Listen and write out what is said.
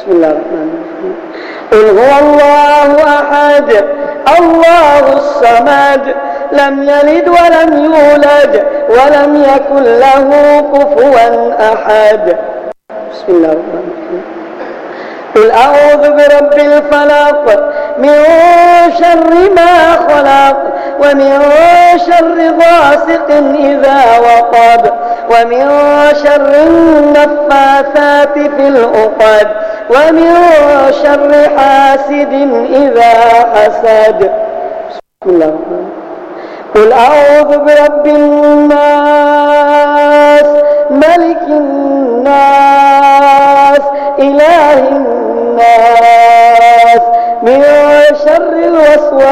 بسم الله الرحمن الرحيم. قل هو الله أحد الله الصمد لم يلد ولم يولد ولم يكن له كفوا أحد. بسم الله الرحمن الرحيم. قل أعوذ برب الفلق من شر ما خلق ومن شر غاسق إذا وقب ومن شر النفاثات في العقد ومن شر حاسد إذا حسد. بسم الله الرحمن الرحيم. قل أعوذ برب الناس ملك الناس إله الناس من شر الوسواس